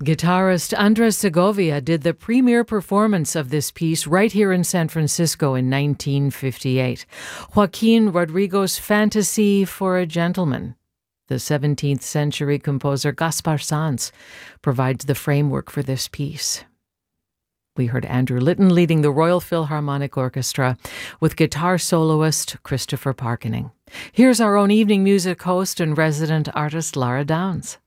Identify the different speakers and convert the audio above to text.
Speaker 1: Guitarist Andres Segovia did the premiere performance of this piece right here in San Francisco in 1958. Joaquin Rodrigo's Fantasy for a Gentleman. The 17th century composer Gaspar Sanz provides the framework for this piece. We heard Andrew Litton leading the Royal Philharmonic Orchestra with guitar soloist Christopher Parkening. Here's our own evening music host and resident artist Lara Downs.